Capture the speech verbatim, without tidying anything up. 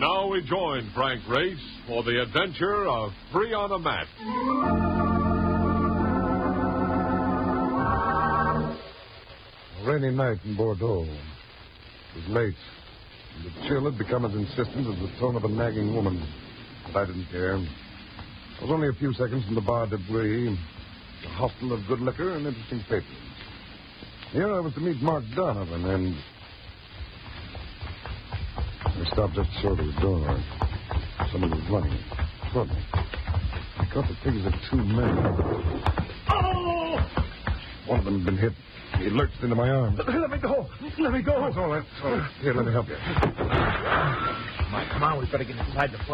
now we join Frank Race for the adventure of Three on a Mat. A rainy night in Bordeaux. It was late. And the chill had become as insistent as the tone of a nagging woman. But I didn't care. I was only a few seconds from the Bar de Brie, a hostel of good liquor and interesting papers. Here I was to meet Mark Donovan, and I stopped just short of the door. Someone was running toward me. I caught the figures of two men. Oh! One of them had been hit. He lurched into my arms. Let me go. Let me go. That's all right. That's all right. Here, let me help you. Come on, come on. We've got to get inside the